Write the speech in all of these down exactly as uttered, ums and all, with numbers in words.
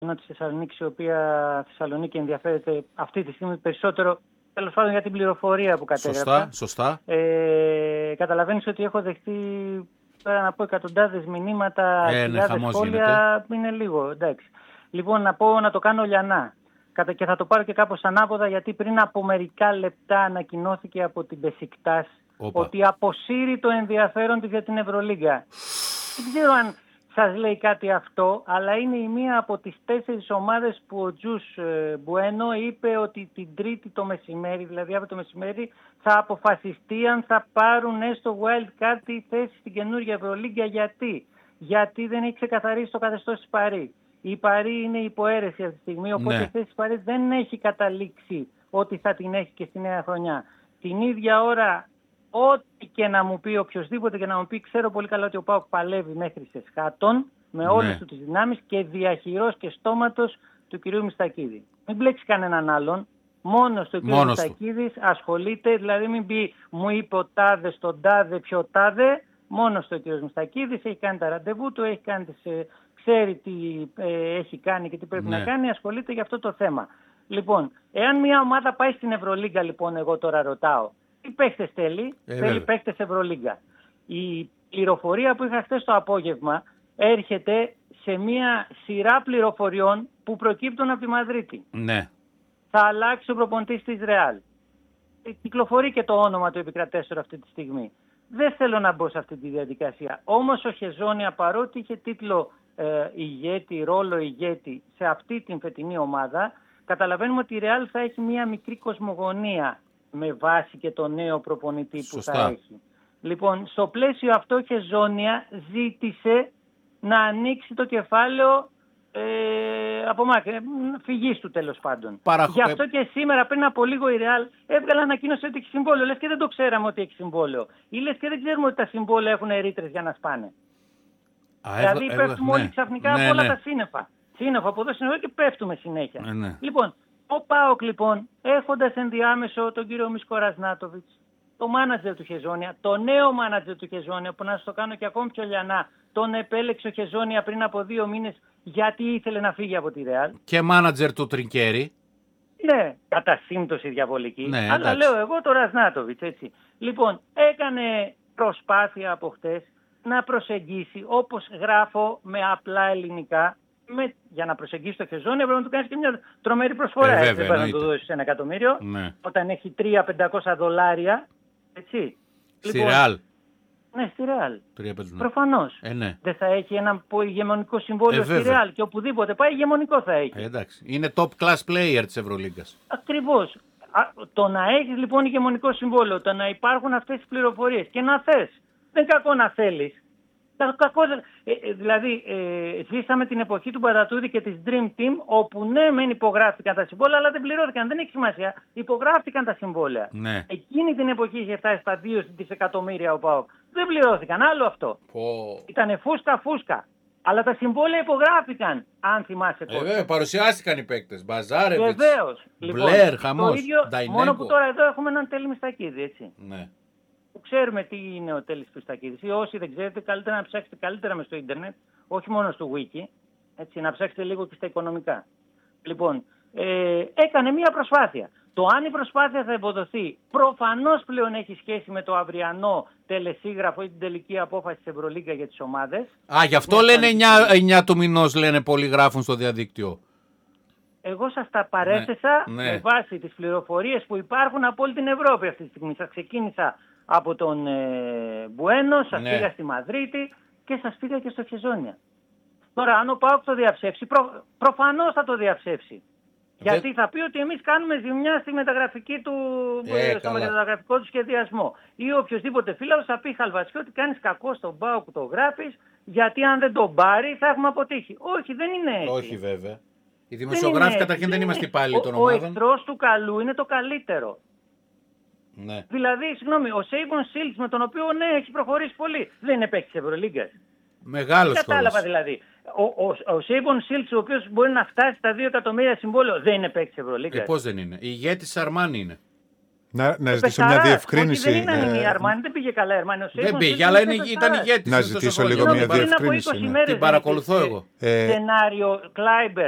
ενώ τη Θεσσαλονίκη, η οποία Θεσσαλονίκη ενδιαφέρεται αυτή τη στιγμή περισσότερο, τέλος πάντων, για την πληροφορία που κατέγραψα. Σωστά, σωστά. Ε, καταλαβαίνεις ότι έχω δεχτεί, πέρα να πω, εκατοντάδες μηνύματα, ε, χιλιάδες ναι, σχόλια, είναι λίγο, εντάξει. Λοιπόν, να πω να το κάνω λιανά. Και θα το πάρω και κάπως ανάποδα, γιατί πριν από μερικά λεπτά ανακοινώθηκε από την Μπεσικτάς ότι αποσύρει το ενδιαφέρον της για την Ευρωλίγκα. Δεν ξέρω αν σας λέει κάτι αυτό, αλλά είναι η μία από τις τέσσερις ομάδες που ο Τζους Μπουένο είπε ότι την Τρίτη το μεσημέρι, δηλαδή από το μεσημέρι, θα αποφασιστεί αν θα πάρουν έστω wild card τη θέση στην καινούργια Ευρωλίγκα. Γιατί? Γιατί δεν έχει ξεκαθαρίσει το καθεστώς της Παρί. Η Παρί είναι υποαίρεση αυτή τη στιγμή, οπότε ναι. η θέση της Παρί δεν έχει καταλήξει ότι θα την έχει και στη νέα χρονιά. Την ίδια ώρα, ό,τι και να μου πει οποιοδήποτε και να μου πει, ξέρω πολύ καλά ότι ο ΠΑΟΚ παλεύει μέχρι σε σχάτων, με όλες ναι. του τις δυνάμεις και διαχειρός και στόματος του κυρίου Μιστακίδη. Μην μπλέξει κανέναν άλλον, μόνος του ο κ. Μιστακίδης ασχολείται, δηλαδή μην πει μου είπε ο τάδε στον τάδε ποιο τάδε, μόνος του ο κ. Μιστακίδης έχει κάνει τα ραντεβού του, έχει κάνει τις... ξέρει τι ε, έχει κάνει και τι πρέπει ναι. να κάνει, ασχολείται για αυτό το θέμα. Λοιπόν, εάν μια ομάδα πάει στην Ευρωλίγκα, λοιπόν, εγώ τώρα ρωτάω, τι παίχτες θέλει? Ε, θέλει βέβαια. παίχτες Ευρωλίγκα. Η πληροφορία που είχα χθες το απόγευμα έρχεται σε μια σειρά πληροφοριών που προκύπτουν από τη Μαδρίτη. Ναι. Θα αλλάξει ο προπονητής της Ρεάλ. Κυκλοφορεί και το όνομα του επικρατέσσερα αυτή τη στιγμή. Δεν θέλω να μπω σε αυτή τη διαδικασία. Όμως ο Χεζόνια, παρότι είχε τίτλο ε, ηγέτη, ρόλο ηγέτη σε αυτή την φετινή ομάδα, καταλαβαίνουμε ότι η Ρεάλ θα έχει μια μικρή κοσμογονία με βάση και το νέο προπονητή που Σωστά. θα έχει. Λοιπόν, στο πλαίσιο αυτό ο Χεζόνια ζήτησε να ανοίξει το κεφάλαιο ε, από μάκρυ, φυγής του τέλος πάντων. Παραχ... Γι' αυτό και σήμερα πριν από λίγο η Ρεάλ έβγαλε ανακοίνωση ότι έχει συμβόλαιο. Λες και δεν το ξέραμε ότι έχει συμβόλαιο. Ή λες και δεν ξέρουμε ότι τα συμβόλαια έχουν ρήτρες για να σπάνε. Α, δηλαδή έβγα... πέφτουμε ναι. όλοι ξαφνικά ναι, από όλα ναι. τα σύννεφα. Σύννεφα από εδώ σύννεφα και πέφτουμε συνέχεια. Ναι, ναι. Λοιπόν, ο ΠΑΟΚ λοιπόν, έχοντας ενδιάμεσο τον κύριο Μίσκο Ρασνάτοβιτς, το μάνατζερ του Χεζόνια, το νέο μάνατζερ του Χεζόνια, που να σας το κάνω και ακόμη πιο λιανά, τον επέλεξε ο Χεζόνια πριν από δύο μήνες γιατί ήθελε να φύγει από τη Ρεάλ. Και μάνατζερ του Τρικέρι. Ναι, κατά σύμπτωση διαβολική. Ναι, αλλά εντάξει. λέω εγώ το Ρασνάτοβιτς, έτσι. Λοιπόν, έκανε προσπάθεια από χτες να προσεγγίσει, όπως γράφω με απλά ελληνικά, με, για να προσεγγίσει το Χεζόνια πρέπει να του κάνεις και μια τρομερή προσφορά. Ε, βέβαια, δεν πρέπει να του δώσεις ένα εκατομμύριο, ναι. όταν έχει τρία χιλιάδες πεντακόσια δολάρια, έτσι. Στη λοιπόν, Ρεάλ. Ναι, στη Ρεάλ. Ναι. Προφανώς. Ε, ναι. Δεν θα έχει ένα ηγεμονικό συμβόλαιο ε, στη Ρεάλ και οπουδήποτε πάει ηγεμονικό θα έχει. Ε, εντάξει. Είναι top class player της Ευρωλίγκας. Ακριβώς. Α, το να έχεις λοιπόν ηγεμονικό συμβόλαιο, το να υπάρχουν αυτές τις πληροφορίες και να θες. Δεν κακό να θέλεις. Κακό, ε, ε, δηλαδή, ε, ζήσαμε την εποχή του Μπατατούδη και της Dream Team, όπου ναι, μεν υπογράφηκαν τα συμβόλαια, αλλά δεν πληρώθηκαν. Δεν έχει σημασία. Υπογράφηκαν τα συμβόλαια. Ναι. Εκείνη την εποχή είχε φτάσει στα δύο δισεκατομμύρια ο ΠΑΟΚ. Δεν πληρώθηκαν. Άλλο αυτό. Oh. Ήτανε φούσκα-φούσκα. Αλλά τα συμβόλαια υπογράφηκαν, αν θυμάσαι Ε, βέβαια, παρουσιάστηκαν οι παίκτες. Μπαζάρεβιτς, Βεβαίως. Μπλερ, λοιπόν, χαμός, το ίδιο, Νταϊνέγκο. μόνο που τώρα εδώ έχουμε έναν Τέλη Μιστακίδη, έτσι. Ναι. Που ξέρουμε τι είναι ο Τέλης Μιστακίδης. Ή όσοι δεν ξέρετε, καλύτερα να ψάξετε καλύτερα μες στο ίντερνετ, όχι μόνο στο wiki, έτσι, να ψάξετε λίγο και στα οικονομικά. Λοιπόν, ε, έκανε μία προσπάθεια. Το αν η προσπάθεια θα εμποδοθεί, προφανώς πλέον έχει σχέση με το αυριανό τελεσίγραφο ή την τελική απόφαση της Ευρωλίγκα για τις ομάδες. Α, γι' αυτό λένε εννιά του μηνός, λένε πολλοί γράφουν στο διαδίκτυο. Εγώ σας τα παρέθεσα ναι, ναι. με βάση τις πληροφορίες που υπάρχουν από όλη την Ευρώπη αυτή τη στιγμή. Σας ξεκίνησα από τον ε, Μπουένο, σας ναι. πήγα στη Μαδρίτη και σας πήγα και στο Χεζόνια. Τώρα, αν ο ΠΑΟΚ το διαψεύσει, προ, προφανώς θα το διαψεύσει. Δεν... Γιατί θα πει ότι εμείς κάνουμε ζημιά στη μεταγραφική του, ε, στο μεταγραφικό του σχεδιασμό. Ή οποιοδήποτε φίλος θα πει Χαλβασιό ότι κάνεις κακό στον ΠΑΟΚ που το γράφεις, γιατί αν δεν τον πάρει θα έχουμε αποτύχει. Όχι, δεν είναι έτσι. Όχι βέβαια. Οι δημοσιογράφοι καταρχήν δεν είμαστε υπάλληλοι των ο, ομάδων. Ο εχθρός του καλού είναι το καλύτερο. Ναι. Δηλαδή, συγγνώμη, ο Σέιμπον Σίλτς με τον οποίο ναι έχει προχωρήσει πολύ, δεν είναι παίκτης Ευρωλίγκας. Μεγάλος χώρος. Κατάλαβα δηλαδή. Ο, ο, ο Σέιμπον Σίλτς, ο οποίος μπορεί να φτάσει στα δύο εκατομμύρια συμβόλαιο, δεν είναι παίκτης Ευρωλίγκας. Ε, πώς δεν είναι. Η ηγέτης Αρμάνι είναι. Να, να ζητήσω μια διευκρίνηση. Όχι, δεν είναι η Αρμάνι, δεν πήγε καλά η Αρμάνι. Δεν πήγε, αλλά είναι, ήταν ηγέτης. Να ζητήσω λίγο μια διευκρίνηση. Την παρακολουθώ εγώ. Ε... Σενάριο Κλάιμπερν,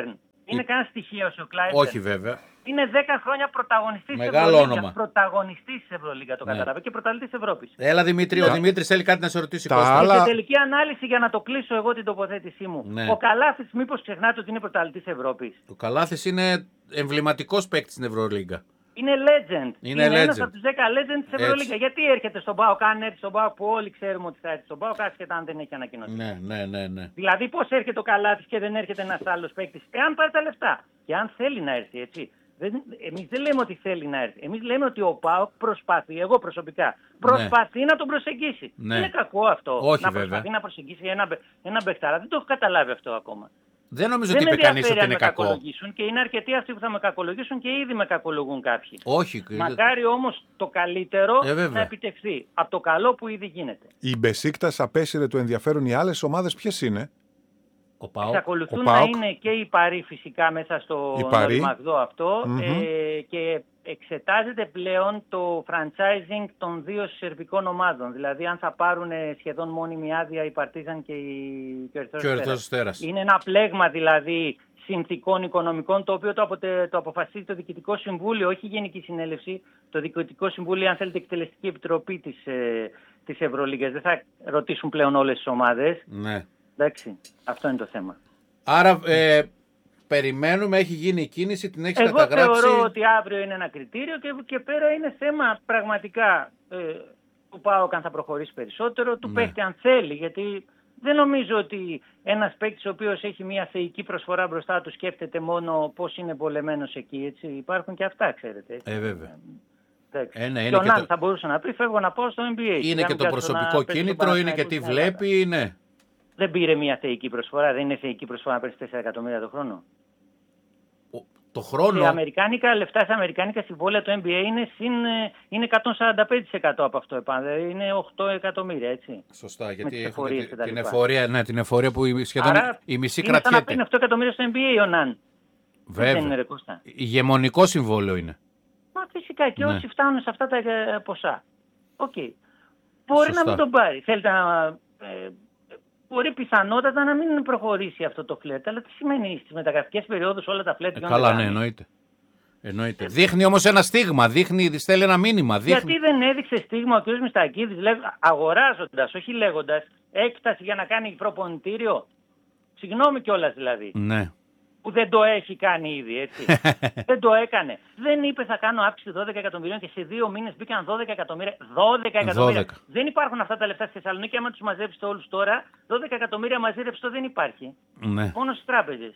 Είναι Η... κανένα στοιχείο ο Κλάιβερ. Όχι βέβαια. Είναι δέκα χρόνια πρωταγωνιστής της Ευρωλίγκα. Πρωταγωνιστής της Ευρωλίγκα, το Ναι. κατάλαβε, και πρωταθλητής της Ευρώπης. Έλα Δημήτρη, ο Δημήτρης θέλει κάτι να σε ρωτήσει. Τα Κώστα. άλλα- Και σε τελική ανάλυση, για να το κλείσω εγώ την τοποθέτησή μου, Ναι. ο Καλάθης μήπως ξεχνάτε ότι είναι πρωταθλητής Ευρώπης? Ο Καλάθης είναι εμβληματικός παίκτης στην Ευρωλίγκα. Είναι legend. Είναι ένας legend. από τους δέκα legend της Ευρωλίγκα. Γιατί έρχεται στον ΠΑΟΚ, αν έρθει στον ΠΑΟΚ, που όλοι ξέρουμε ότι θα έρθει στον ΠΑΟΚ, άσχετα αν δεν έχει ανακοινωθεί. Ναι, ναι, ναι, ναι. Δηλαδή, πώς έρχεται ο Καλάθης και δεν έρχεται ένας άλλος παίκτης, εάν πάρει τα λεφτά και αν θέλει να έρθει, έτσι. Δεν, εμείς δεν λέμε ότι θέλει να έρθει. Εμείς λέμε ότι ο ΠΑΟΚ προσπαθεί, εγώ προσωπικά, προσπαθεί ναι. να τον προσεγγίσει. Ναι. Είναι κακό αυτό. Όχι, να βέβαια. προσπαθεί να προσεγγίσει ένα, ένα μπεχτάρα. Δεν το έχω καταλάβει αυτό ακόμα. Δεν νομίζω δεν ότι είπε κανείς ότι αν είναι με κακό. κακολογήσουν και είναι αρκετοί αυτοί που θα με κακολογήσουν και ήδη με κακολογούν κάποιοι. Όχι. Μακάρι όμως το καλύτερο ε, να επιτευχθεί από το καλό που ήδη γίνεται. Η Μπεσίκτας απέσυρε το ενδιαφέρον. Οι άλλες ομάδες ποιες είναι? Ο ΠΑΟΚ. Εξακολουθούν Ο να ΠΑΟΚ. είναι και οι Παρί φυσικά μέσα στο Νοριμαγδό αυτό Mm-hmm. ε, και εξετάζεται πλέον το franchising των δύο σερβικών ομάδων. Δηλαδή αν θα πάρουν σχεδόν μόνιμη άδεια η Παρτίζαν και η Ερυθρός Αστέρας. Είναι ένα πλέγμα δηλαδή συνθηκών οικονομικών, το οποίο το, αποτε, το αποφασίζει το Διοικητικό Συμβούλιο, όχι η Γενική Συνέλευση. Το Διοικητικό Συμβούλιο, αν θέλετε, εκτελεστική επιτροπή της, ε, της Ευρωλίγκας. Δεν θα ρωτήσουν πλέον όλες τις ομάδες. Ναι. Εντάξει, αυτό είναι το θέμα. Άρα ε, περιμένουμε, έχει γίνει η κίνηση, την έχεις Εγώ καταγράψει. θεωρώ ότι αύριο είναι ένα κριτήριο και, και πέρα είναι θέμα πραγματικά ε, του ΠΑΟΚ αν θα προχωρήσει περισσότερο, του Ναι. παίκτη αν θέλει, γιατί δεν νομίζω ότι ένας παίκτης ο οποίος έχει μια θεϊκή προσφορά μπροστά του σκέφτεται μόνο πώς είναι πολεμένος εκεί, έτσι. Υπάρχουν και αυτά, ξέρετε. Έτσι. Ε, βέβαια. Ε, ναι, και ο Ναν το... θα μπορούσε να πει φεύγω να πάω στο N B A. Είναι και το προσωπικό κίνητρο, είναι και τι βλέπει, είναι. Δεν πήρε μια θεϊκή προσφορά, δεν είναι θεϊκή προσφορά να παίρνει τέσσερα εκατομμύρια το χρόνο. Το χρόνο. Σε αμερικάνικα λεφτά, σε αμερικάνικα συμβόλαια το N B A είναι, συν, είναι εκατόν σαράντα πέντε τοις εκατό από αυτό επάνω, είναι οκτώ εκατομμύρια, έτσι. Σωστά, γιατί έχουμε την, την, εφορία, ναι, την εφορία που σχεδόν Άρα, η μισή είναι κρατιέται. Είναι σαν να παίρνει οκτώ εκατομμύρια στο N B A ο Ναν. Βέβαια. Δεν είναι, ρε, Κώστα. Ηγεμονικό συμβόλαιο είναι. Μα φυσικά και ναι. όσοι φτάνουν σε αυτά τα ποσά. Οκ. Okay. Μπορεί Σωστά. να μην τον πάρει. Θέλετε να... Ε, μπορεί πιθανότατα να μην προχωρήσει αυτό το φλερτ. Αλλά τι σημαίνει στις μεταγραφικές περιόδους όλα τα φλερτ. Ε, καλά, ναι, εννοείται. εννοείται. Δείχνει όμως ένα στίγμα, δείχνει, στέλνει ένα μήνυμα. Δείχνει... Γιατί δεν έδειξε στίγμα ο κ. Μιστακίδης αγοράζοντας, όχι λέγοντας, έκταση για να κάνει προπονητήριο. Συγγνώμη κιόλας δηλαδή. Ναι. Που δεν το έχει κάνει ήδη, έτσι. Δεν το έκανε. Δεν είπε θα κάνω αύξηση δώδεκα εκατομμυρίων και σε δύο μήνες μπήκαν δώδεκα εκατομμύρια. δώδεκα εκατομμύρια. δώδεκα. Δεν υπάρχουν αυτά τα λεφτά στη Θεσσαλονίκη. Άμα τους μαζέψετε όλους τώρα, δώδεκα εκατομμύρια μαζίρευστο δεν υπάρχει. Ναι. Μόνο στις τράπεζες.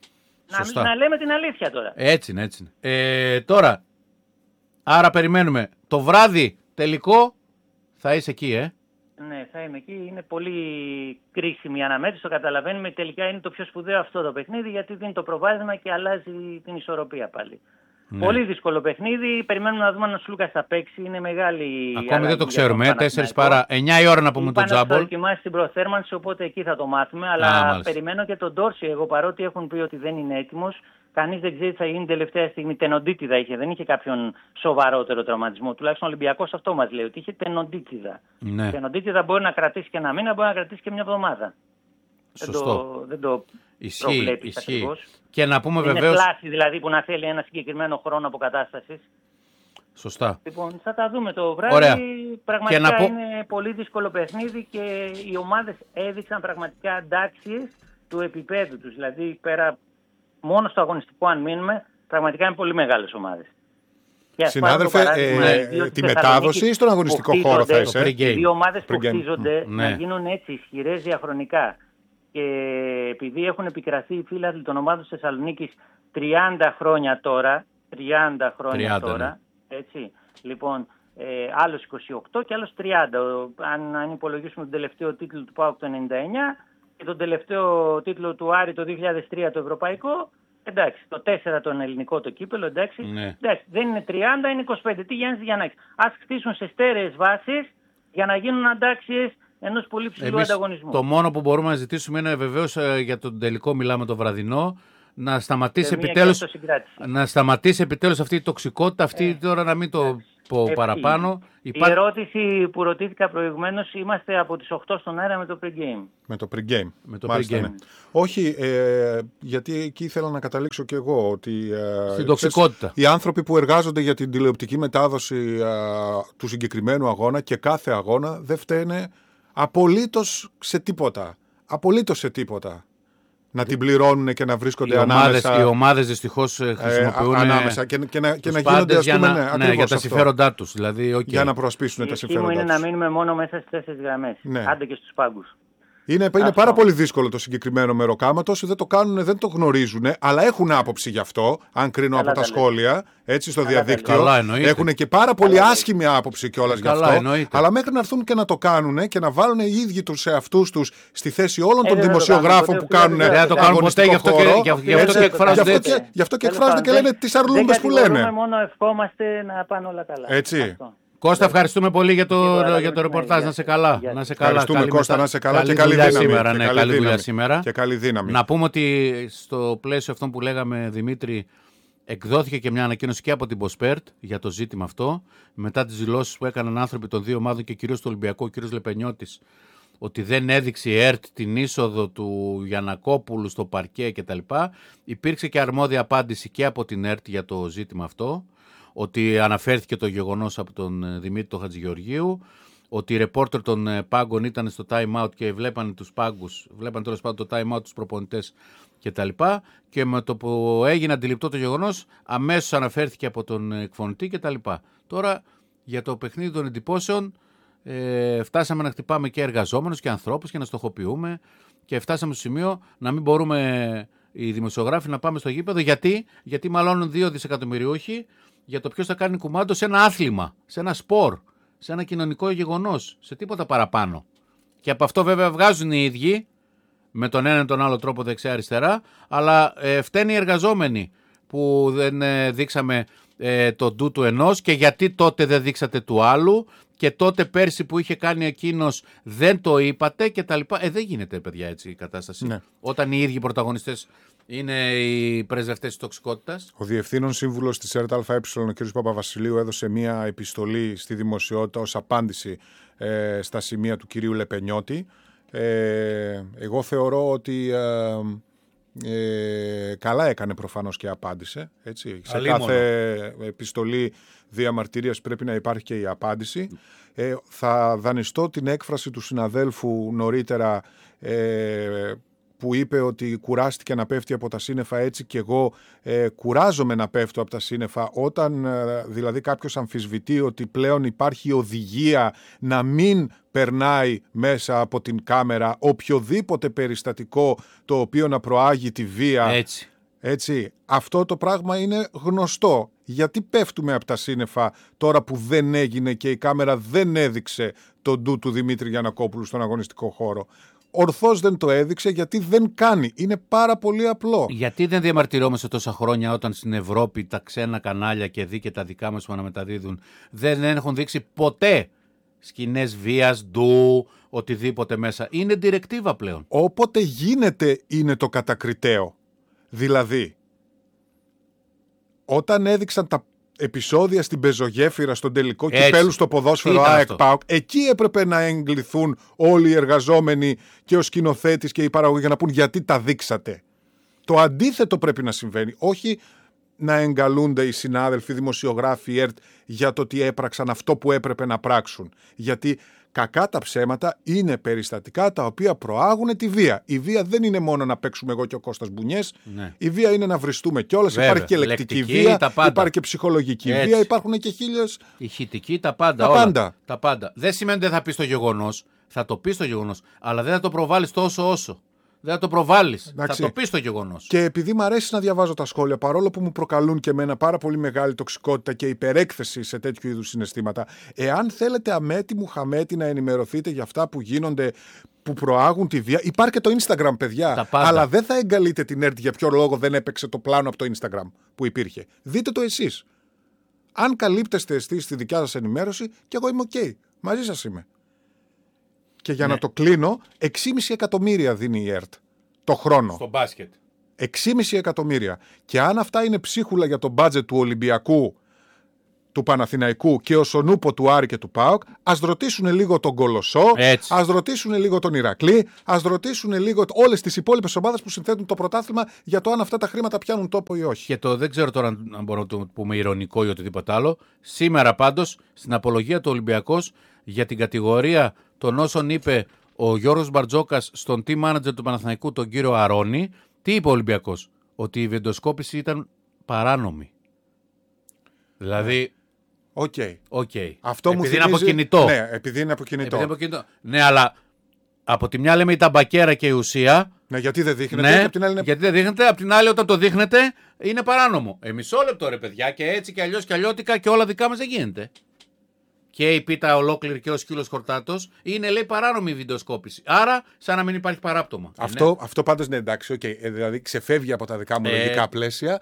Να, να λέμε την αλήθεια τώρα. Έτσι είναι, έτσι είναι. Ε, τώρα, άρα περιμένουμε. Το βράδυ τελικό θα είσαι εκεί, ε. Ναι, θα είμαι εκεί. Είναι πολύ κρίσιμη η αναμέτρηση. Το καταλαβαίνουμε. Τελικά είναι το πιο σπουδαίο αυτό το παιχνίδι, γιατί δίνει το προβάδισμα και αλλάζει την ισορροπία πάλι. Ναι. Πολύ δύσκολο παιχνίδι. Περιμένουμε να δούμε αν ο Σλούκας θα παίξει. Είναι μεγάλη. Ακόμη δεν το ξέρουμε. τέσσερις παρά εννιά η ώρα να πούμε τον Τζάμπολ. Θα δοκιμάσει την προθέρμανση, οπότε εκεί θα το μάθουμε. Αλλά Α, περιμένω και τον Ντόρση. Εγώ παρότι έχουν πει ότι δεν είναι έτοιμος. Κανείς δεν ξέρει τι θα γίνει τελευταία στιγμή. Τενοντίτιδα είχε, δεν είχε κάποιον σοβαρότερο τραυματισμό. Τουλάχιστον ο Ολυμπιακός αυτό μας λέει, ότι είχε τενοντίτιδα. Ναι. Τενοντίτιδα μπορεί να κρατήσει και ένα μήνα, μπορεί να κρατήσει και μια εβδομάδα. Σωστό. Δεν το, δεν το ισχύει, προβλέπεις ισχύει. ακριβώς. Και να πούμε είναι βεβαίως... πλάση δηλαδή που να θέλει ένα συγκεκριμένο χρόνο αποκατάστασης. Σωστά. Λοιπόν, θα τα δούμε το βράδυ. Ωραία. Πραγματικά να πω... είναι πολύ δύσκολο παιχνίδι και οι ομάδες έδειξαν πραγματικά αντάξιες του επίπεδου τους. Δηλαδή πέρα μόνο στο αγωνιστικό αν μείνουμε, πραγματικά είναι πολύ μεγάλες ομάδες. Συνάδελφε, ε, τη μετάδοση ή στον αγωνιστικό χώρο θα είσαι? Οι δύο ομάδες που χτίζονται ναι. να γίνουν έτσι ισχυρές διαχρονικά. Και επειδή έχουν επικραθεί οι φίλαθλοι των ομάδων της Θεσσαλονίκης τριάντα χρόνια τώρα, τριάντα χρόνια τριάντα, τώρα, ναι. έτσι, λοιπόν, ε, άλλος είκοσι οκτώ και άλλος τριάντα. Αν, αν υπολογίσουμε τον τελευταίο τίτλο του ΠΑΟΚ το ενενήντα εννιά και τον τελευταίο τίτλο του Άρη το δύο χιλιάδες τρία το ευρωπαϊκό, εντάξει, το τέσσερα τον ελληνικό το κύπελο, εντάξει, ναι. εντάξει, δεν είναι τριάντα, είναι είκοσι πέντε. Τι Γιάννης Γιαννάκης. Ας χτίσουν σε στέρεες βάσεις για να γίνουν αντάξιες ενός πολύ ψηλού Εμείς ανταγωνισμού. Το μόνο που μπορούμε να ζητήσουμε είναι βεβαίως για τον τελικό, μιλάμε το βραδινό, να σταματήσει επιτέλους, να σταματήσει επιτέλους αυτή η τοξικότητα, αυτή ε, τώρα να μην το πω Ευχή. παραπάνω. Υπά... Η ερώτηση που ρωτήθηκα προηγουμένως, είμαστε από τις οκτώ στον αέρα με το pre-game. Με το pre-game. Με το Μάλιστα, pre-game. Ναι. Όχι, ε, γιατί εκεί ήθελα να καταλήξω κι εγώ ότι ε, στην τοξικότητα. Οι άνθρωποι που εργάζονται για την τηλεοπτική μετάδοση ε, του συγκεκριμένου αγώνα και κάθε αγώνα δεν φταίνε απολύτως σε τίποτα. Απολύτως σε τίποτα. Να την πληρώνουν και να βρίσκονται οι ανάμεσα. Ομάδες, οι ομάδες δυστυχώς χρησιμοποιούν ε, ανάμεσα και, και να, και να γίνονται ας πούμε, για, να, ναι, για τα συμφέροντά τους. Δηλαδή, okay. Για να προασπίσουν τα συμφέροντά τους. Η είναι να μείνουμε μόνο μέσα στις τέσσερις γραμμές. Ναι. Άντε και στους πάγκους. Είναι, είναι πάρα πολύ δύσκολο το συγκεκριμένο μεροκάματος, δεν το κάνουν, δεν το γνωρίζουν, αλλά έχουν άποψη γι' αυτό, αν κρίνω Καλά από τα σχόλια, έτσι στο Καλά διαδίκτυο. Έχουν και πάρα πολύ Καλά άσχημη άποψη κιόλας γι' αυτό. Εννοείται. Αλλά μέχρι να έρθουν και να το κάνουν και να βάλουν οι ίδιοι τους εαυτούς τους στη θέση όλων των ε, δημοσιογράφων που κάνουν αγωνιστικό χώρο. Γι' αυτό και εκφράζονται και λένε τις αρλούμπες που λένε. Μόνο ευχόμαστε να πάνε όλα καλά. Έτσι. Κώστα, ευχαριστούμε πολύ για το, για το ρεπορτάζ. Να σε καλά. Να σε καλά. Ευχαριστούμε, καλή Κώστα, μετα... να σε καλά καλή και καλή δύναμη. Σήμερα, ναι, καλή, καλή δουλειά σήμερα. Και καλή δύναμη. Να πούμε ότι στο πλαίσιο αυτό που λέγαμε, Δημήτρη, εκδόθηκε και μια ανακοίνωση και από την Μποσπέρτ για το ζήτημα αυτό. Μετά τις δηλώσεις που έκαναν άνθρωποι των δύο ομάδων και κυρίως του Ολυμπιακού, ο κ. Λεπενιώτης, ότι δεν έδειξε η ΕΡΤ την είσοδο του Γιαννακόπουλου στο παρκέ κτλ. Υπήρξε και αρμόδια απάντηση και από την ΕΡΤ για το ζήτημα αυτό. Ότι αναφέρθηκε το γεγονός από τον Δημήτρη τον Χατζηγεωργίου, ότι οι ρεπόρτερ των πάγκων ήταν στο time out και βλέπανε τους πάγκους, βλέπανε τέλος πάντων το time out τους προπονητές κτλ. Και, και με το που έγινε αντιληπτό το γεγονός, αμέσως αναφέρθηκε από τον εκφωνητή κτλ. Τώρα για το παιχνίδι των εντυπώσεων ε, φτάσαμε να χτυπάμε και εργαζόμενους και ανθρώπους και να στοχοποιούμε και φτάσαμε στο σημείο να μην μπορούμε οι δημοσιογράφοι να πάμε στο γήπεδο. Γιατί, Γιατί μαλώνουν δύο δισεκατομμυριούχοι για το ποιος θα κάνει κουμάντο σε ένα άθλημα, σε ένα σπορ, σε ένα κοινωνικό γεγονός, σε τίποτα παραπάνω. Και από αυτό βέβαια βγάζουν οι ίδιοι, με τον ένα ή τον άλλο τρόπο δεξιά-αριστερά, αλλά ε, φταίνει οι εργαζόμενοι που δεν ε, δείξαμε ε, το ντου του ενός και γιατί τότε δεν δείξατε του άλλου και τότε πέρσι που είχε κάνει εκείνος δεν το είπατε και τα λοιπά. Ε, δεν γίνεται, παιδιά, έτσι η κατάσταση. Ναι. Όταν οι ίδιοι πρωταγωνιστές είναι οι πρεσβευτές της τοξικότητας. Ο Διευθύνων Σύμβουλος της ΕΡΤ ΑΕ, ο κ. Παπαβασιλείου, έδωσε μία επιστολή στη δημοσιότητα ως απάντηση ε, στα σημεία του κυρίου Λεπενιώτη. Ε, εγώ θεωρώ ότι ε, ε, καλά έκανε προφανώς και απάντησε. Έτσι. Σε κάθε επιστολή διαμαρτυρίας πρέπει να υπάρχει και η απάντηση. Ε, θα δανειστώ την έκφραση του συναδέλφου νωρίτερα ε, που είπε ότι κουράστηκε να πέφτει από τα σύννεφα, έτσι και εγώ ε, κουράζομαι να πέφτω από τα σύννεφα όταν ε, δηλαδή κάποιος αμφισβητεί ότι πλέον υπάρχει οδηγία να μην περνάει μέσα από την κάμερα οποιοδήποτε περιστατικό το οποίο να προάγει τη βία. Έτσι. Έτσι. Αυτό το πράγμα είναι γνωστό. Γιατί πέφτουμε από τα σύννεφα τώρα που δεν έγινε και η κάμερα δεν έδειξε τον ντου του Δημήτρη Γιαννακόπουλου στον αγωνιστικό χώρο. Ορθώς δεν το έδειξε γιατί δεν κάνει. Είναι πάρα πολύ απλό. Γιατί δεν διαμαρτυρόμαστε τόσα χρόνια όταν στην Ευρώπη τα ξένα κανάλια και δει και τα δικά μας που αναμεταδίδουν δεν έχουν δείξει ποτέ σκηνές βίας, ντου, οτιδήποτε μέσα. Είναι διρεκτίβα πλέον. Όποτε γίνεται είναι το κατακριτέο. Δηλαδή, όταν έδειξαν τα επεισόδια στην πεζογέφυρα, στον τελικό κυπέλου στο ποδόσφαιρο ΑΕΚ ΠΑΟΚ, εκεί έπρεπε να εγκληθούν όλοι οι εργαζόμενοι και ο σκηνοθέτης και οι παραγωγοί για να πούν γιατί τα δείξατε. Το αντίθετο πρέπει να συμβαίνει. Όχι να εγκαλούνται οι συνάδελφοι, οι δημοσιογράφοι, οι ΕΡΤ για το ότι έπραξαν αυτό που έπρεπε να πράξουν. Γιατί κακά τα ψέματα είναι περιστατικά τα οποία προάγουν τη βία. Η βία δεν είναι μόνο να παίξουμε εγώ και ο Κώστας Μπουνιές. Ναι. Η βία είναι να βριστούμε κιόλας. Υπάρχει και λεκτική βία, υπάρχει και ψυχολογική Έτσι. βία, υπάρχουν και χίλιες. Ηχητική, τα πάντα. Τα όλα. πάντα. Τα πάντα. Δεν σημαίνει ότι δεν θα πεις το γεγονός. Θα το πεις το γεγονός. Αλλά δεν θα το προβάλλεις τόσο όσο. Δεν θα το προβάλλεις. Θα το πεις το γεγονός. Και επειδή μου αρέσει να διαβάζω τα σχόλια, παρόλο που μου προκαλούν και εμένα πάρα πολύ μεγάλη τοξικότητα και υπερέκθεση σε τέτοιου είδους συναισθήματα, εάν θέλετε αμέτιμου χαμέτη να ενημερωθείτε για αυτά που γίνονται, που προάγουν τη βία, υπάρχει και το Instagram, παιδιά. Αλλά δεν θα εγκαλείτε την ΕΡΤ για ποιο λόγο δεν έπαιξε το πλάνο από το Instagram που υπήρχε. Δείτε το εσείς. Αν καλύπτεστε εσείς στη δικιά σας ενημέρωση, και εγώ είμαι OK. Μαζί σας είμαι. Και για ναι. να το κλείνω, έξι κόμμα πέντε εκατομμύρια δίνει η ΕΡΤ το χρόνο. Στο μπάσκετ. έξι κόμμα πέντε εκατομμύρια. Και αν αυτά είναι ψίχουλα για το μπάτζετ του Ολυμπιακού, του Παναθηναϊκού και ο Σονούπο του Άρη και του ΠΑΟΚ, ας ρωτήσουν λίγο τον Κολοσσό, Έτσι. ας ρωτήσουν λίγο τον Ηρακλή, ας ρωτήσουν λίγο όλες τις υπόλοιπες ομάδες που συνθέτουν το πρωτάθλημα για το αν αυτά τα χρήματα πιάνουν τόπο ή όχι. Και το δεν ξέρω τώρα αν μπορώ να το πούμε ηρωνικό ή οτιδήποτε άλλο. Σήμερα πάντως στην απολογία του Ολυμπιακός για την κατηγορία των όσων είπε ο Γιώργος Μπαρτζόκας στον team manager του Παναθηναϊκού, τον κύριο Αρώνη, τι είπε ο Ολυμπιακός? Ότι η βιντεοσκόπηση ήταν παράνομη. Δηλαδή. Οκ. Okay. Okay. Αυτό επειδή μου θυμίζει... είναι από κινητό. Ναι, επειδή είναι από κινητό. Επειδή είναι από κινητό. Ναι, αλλά από τη μια λέμε η ταμπακέρα και η ουσία. Ναι, γιατί δεν δείχνετε. Ναι, και απ' την άλλη είναι... γιατί δεν δείχνετε. Απ' την άλλη, όταν το δείχνετε, είναι παράνομο. Ε, μισό λεπτό ρε παιδιά, και έτσι και αλλιώς και αλλιώτικα και όλα δικά μας δεν γίνεται. Και η πίτα ολόκληρη και ο σκύλος χορτάτος είναι, λέει, παράνομη η βιντεοσκόπηση. Άρα, σαν να μην υπάρχει παράπτωμα. Αυτό, είναι. αυτό πάντως είναι εντάξει, okay. ε, δηλαδή ξεφεύγει από τα δικά μου Ε, λογικά πλαίσια.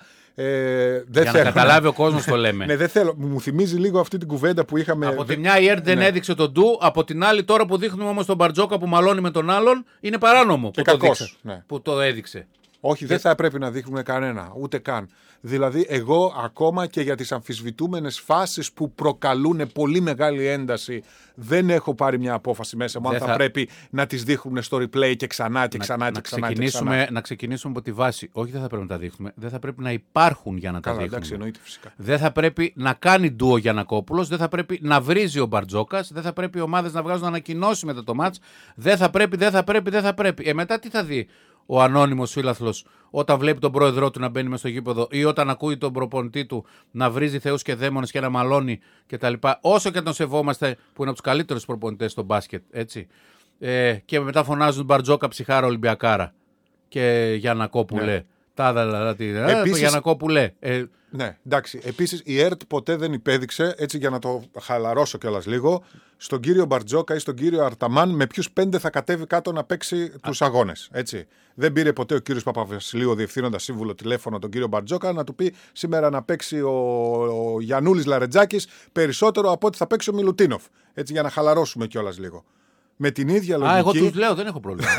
Ε, δεν για θέλω, να καταλάβει ο κόσμος το λέμε. Ναι, δεν θέλω. Μου θυμίζει λίγο αυτή την κουβέντα που είχαμε. Από τη μια η ΕΡΤ δεν ναι. έδειξε τον ντου, από την άλλη τώρα που δείχνουμε όμως τον Μπαρτζόκα που μαλώνει με τον άλλον, είναι παράνομο Και που, το κακός, δείξε, ναι. που το έδειξε. Όχι, δεν θα πρέπει να δείχνουμε κανένα, ούτε καν. Δηλαδή, εγώ ακόμα και για τις αμφισβητούμενες φάσεις που προκαλούν πολύ μεγάλη ένταση, δεν έχω πάρει μια απόφαση μέσα μου αν θα... θα πρέπει να τις δείχνουν στο replay και ξανά και ξανά να, και να ξανά, ξεκινήσουμε, και ξανά. να ξεκινήσουμε από τη βάση. Όχι, δεν θα πρέπει να τα δείχνουμε. Δεν θα πρέπει να υπάρχουν για να Καλά, τα δείχνουμε. εντάξει, εννοείται φυσικά. Δεν θα πρέπει να κάνει ντουο Γιαννακόπουλος, δεν θα πρέπει να βρίζει ο Μπαρτζόκας, δεν θα πρέπει οι ομάδες να βγάζουν ανακοινώσεις μετά το μάτς. Δεν θα πρέπει, δεν θα πρέπει, δεν θα πρέπει. Ε, μετά τι θα δει ο ανώνυμος φίλαθλος όταν βλέπει τον πρόεδρό του να μπαίνει μες στο γήπεδο ή όταν ακούει τον προπονητή του να βρίζει θεούς και δαίμονες και να μαλώνει κτλ. Όσο και τον σεβόμαστε, που είναι από τους καλύτερους προπονητές στο μπάσκετ, έτσι. Ε, και μετά φωνάζουν Μπαρτζόκα, ψυχάρα, Ολυμπιακάρα και Γιαννακόπουλε. Ναι. Τάδα, Επίσης... Γιαννακόπουλε. Ε, ναι, εντάξει. Επίσης η ΕΡΤ ποτέ δεν υπέδειξε, έτσι για να το χαλαρώσω κιόλας λίγο, στον κύριο Μπαρτζόκα ή στον κύριο Αρταμάν με ποιους πέντε θα κατέβει κάτω να παίξει τους αγώνες. Έτσι. Δεν πήρε ποτέ ο κύριος Παπαβασιλείου, ο διευθύνοντας σύμβουλο, τηλέφωνο τον κύριο Μπαρτζόκα να του πει σήμερα να παίξει ο, ο Γιαννούλης Λαρετζάκης περισσότερο από ό,τι θα παίξει ο Μιλουτίνοφ. Έτσι, για να χαλαρώσουμε κιόλας λίγο. Με την ίδια λογική. Α, εγώ τους λέω, δεν έχω πρόβλημα.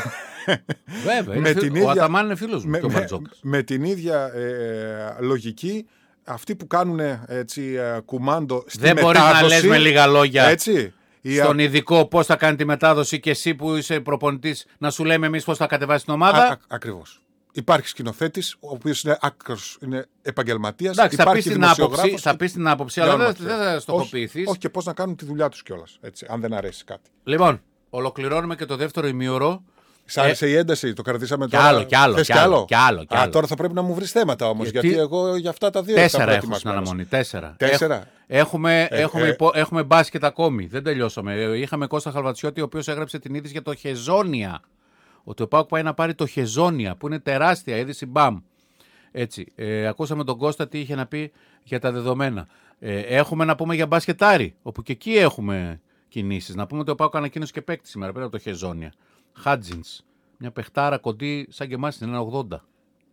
Βέβαια, με την ο ίδια... Αταμάν είναι φίλος μου. Με, και ο με, με την ίδια ε, λογική, αυτοί που κάνουν έτσι, ε, κουμάντο στη δεν μετάδοση. Δεν μπορείς να λες με λίγα λόγια έτσι, στον α... ειδικό πώς θα κάνει τη μετάδοση και εσύ που είσαι προπονητής να σου λέμε εμείς πώς θα κατεβάσει την ομάδα. Α, α, ακριβώς. Υπάρχει σκηνοθέτης, ο οποίος είναι άκρος, είναι επαγγελματίας. Εντάξει, θα πεις την άποψη, και... θα πεις την άποψη, αλλά δεν θα, θα στοχοποιηθείς. Όχι, όχι και πώς να κάνουν τη δουλειά τους κιόλας, έτσι, αν δεν αρέσει κάτι. Λοιπόν, ολοκληρώνουμε και το δεύτερο ημίωρο. Σ' άρεσε ε... η ένταση, το κρατήσαμε κι τώρα. Άλλο, κι άλλο, κι άλλο, κι άλλο, κι άλλο. Α, τώρα θα πρέπει να μου βρεις θέματα όμως, γιατί, γιατί εγώ για αυτά τα δύο τέσσερα έχω στην αναμονή. Τέσσερα. Τέσσερα. Έχουμε, ε, έχουμε, ε, υπο, έχουμε μπάσκετ ακόμη. Δεν τελειώσαμε. Είχαμε Κώστα Χαλβατσιώτη, ο οποίος έγραψε την είδηση για το Χεζόνια. Ότι ο ΠΑΟΚ πάει να πάρει το Χεζόνια, που είναι τεράστια είδηση. Μπαμ. Έτσι. Ε, ακούσαμε τον Κώστα τι είχε να πει για τα δεδομένα. Ε, έχουμε να πούμε για μπάσκετάρι, όπου και εκεί έχουμε κινήσεις. Να πούμε ότι ο ΠΑΟΚ ανακοίνωσε και παίκτη σήμερα πέρα από το Χεζόνια. Χάτζινς. Μια παιχτάρα κοντή σαν και εμάς είναι ένα ογδόντα.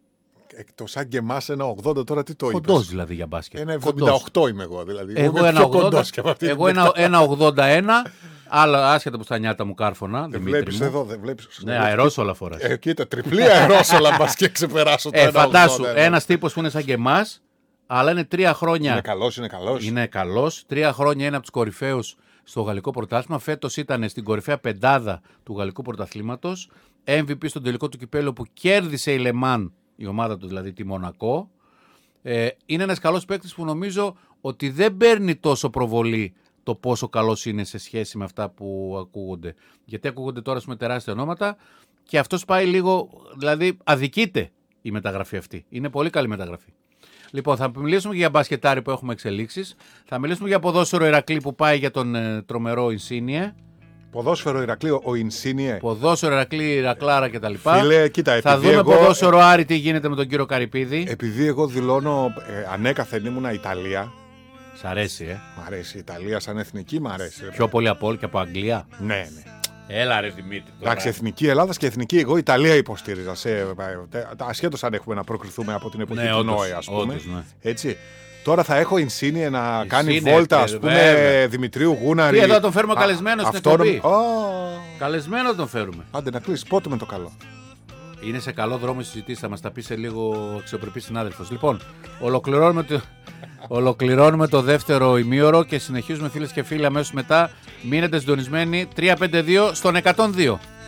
Εκτός σαν και εμάς ένα ογδόντα τώρα τι το είπες. Κοντός δηλαδή για μπάσκετ. Ένα εβδομήντα οκτώ είμαι εγώ δηλαδή. Εγώ ένα ογδόντα, εγώ ένα, ένα ογδόντα ένα, αλλά άσχετα που στα νιάτα μου κάρφωνα. Δεν βλέπεις εδώ, δεν βλέπεις. Ναι, αερόσολα φοράς. Ε, κοίτα, τριπλή αερόσολα μπας και ξεπεράσω το ε, ένα φαντάσου, ογδόντα. ένας τύπος που είναι σαν και εμάς, αλλά είναι τρία χρόνια. Είναι καλός, είναι καλός. Είναι καλός. Τρία χρόνια είναι από τους κορυφαίους στο γαλλικό πρωτάθλημα. Φέτος ήταν στην κορυφαία πεντάδα του γαλλικού πρωταθλήματος. εμ βι πι στον τελικό του κυπέλλου που κέρδισε η Λεμάν, η ομάδα του δηλαδή, τη Μονακό. Ε, είναι ένας καλός παίκτης που νομίζω ότι δεν παίρνει τόσο προβολή το πόσο καλός είναι σε σχέση με αυτά που ακούγονται. Γιατί ακούγονται τώρα με τεράστια ονόματα και αυτός πάει λίγο, δηλαδή αδικείται η μεταγραφή αυτή. Είναι πολύ καλή μεταγραφή. Λοιπόν, θα μιλήσουμε και για μπασκετάρι που έχουμε εξελίξεις. Θα μιλήσουμε για ποδόσφαιρο Ηρακλή που πάει για τον ε, τρομερό Ινσίνιε. Ποδόσφαιρο Ηρακλή, ο Ινσίνιε. Ποδόσφαιρο Ηρακλή, Ηρακλάρα κτλ. Φίλε, κοίτα, επειδή θα δούμε εγώ... ποδόσφαιρο Άρη τι γίνεται με τον κύριο Καρυπίδη. Επειδή εγώ δηλώνω ε, ανέκαθεν ήμουνα Ιταλία. Σ' αρέσει, ε. Μ' αρέσει η Ιταλία σαν εθνική, μ' αρέσει. Πιο πολύ από όλη και από Αγγλία. Ναι, ναι. Έλα ρε Δημήτρη. Εντάξει, εθνική Ελλάδα και εθνική εγώ Ιταλία υποστήριζα. Ασχέτως αν έχουμε να προκριθούμε από την εποχή ναι, του όντως, Νόε, ας πούμε. Όντως, ναι. Έτσι. Τώρα θα έχω Ινσίνιε να Ινσίνιε, κάνει βόλτα, ας πούμε, βέβαια. Δημητρίου Γούναρη. Τι εδώ τον φέρουμε καλεσμένο στην εκπομπή. Oh. Καλεσμένο τον φέρουμε. Άντε να κλείσει, πότε με το καλό. Είναι σε καλό δρόμο η συζήτηση, θα μας τα πει σε λίγο αξιοπρεπής συνάδελφος. Λοιπόν, ολοκληρώνουμε το, Ολοκληρώνουμε το δεύτερο ημίωρο και συνεχίζουμε, φίλες και φίλοι, αμέσως μετά. Μείνετε συντονισμένοι. τρία πέντε δύο στον εκατόν δύο.